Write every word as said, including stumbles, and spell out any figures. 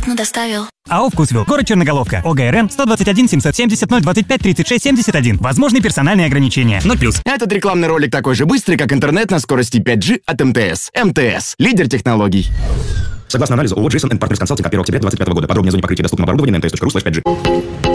бесплатно доставил. АО «Вкусвилл», город Черноголовка, ОГРН сто двадцать один семьсот семьдесят ноль двадцать пять тридцать шесть семьдесят один. Возможны персональные ограничения. ноль плюс. Этот рекламный ролик такой же быстрый, как интернет на скорости пять джи от МТС. МТС – лидер технологий. Согласно анализу ООО «Джейсон энд Партнерс Консалтинг» от первого октября двадцать пятого года. Подробнее о зоне покрытия доступного оборудования на МТС точка ру слэш пять джи.